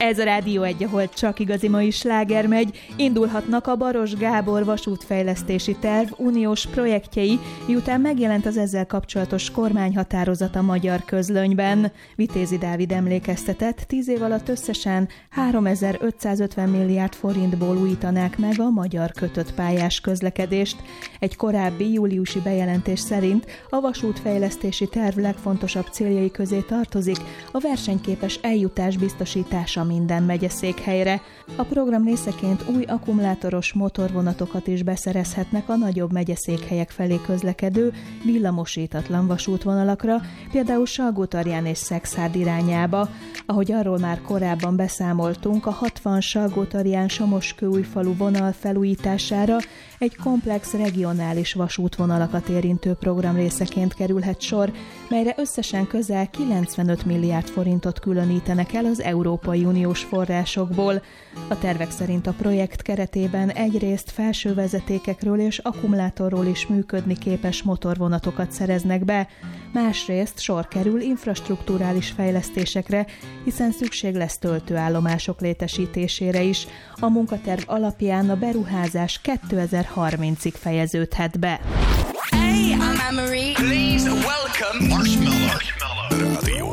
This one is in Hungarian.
Ez a Rádió 1, ahol csak igazi mai sláger megy. Indulhatnak a Baross Gábor vasútfejlesztési terv uniós projektjei, miután megjelent az ezzel kapcsolatos kormányhatározat a Magyar Közlönyben. Vitézi Dávid emlékeztetett, 10 év alatt összesen 3550 milliárd forintból újítanák meg a magyar kötött pályás közlekedést. Egy korábbi júliusi bejelentés szerint a vasútfejlesztési terv legfontosabb céljai közé tartozik a versenyképes eljutás biztosítása minden megyeszékhelyre. A program részeként új akkumulátoros motorvonatokat is beszerezhetnek a nagyobb megyeszékhelyek felé közlekedő villamosítatlan vasútvonalakra, például Salgótarján és Szekszárd irányába. Ahogy arról már korábban beszámoltunk, a 60 Salgótarján-Somoskőújfalu vonal felújítására egy komplex regionális vasútvonalakat érintő program részeként kerülhet sor, melyre összesen közel 95 milliárd forintot különítenek el az Európai Uniós forrásokból. A tervek szerint a projekt keretében egyrészt felső vezetékekről és akkumulátorról is működni képes motorvonatokat szereznek be, másrészt sor kerül infrastrukturális fejlesztésekre, hiszen szükség lesz töltőállomások létesítésére is. A munkaterv alapján a beruházás 2030-ig fejeződhet be. Hey, I'm Anne-Marie. Please welcome Marshmallow.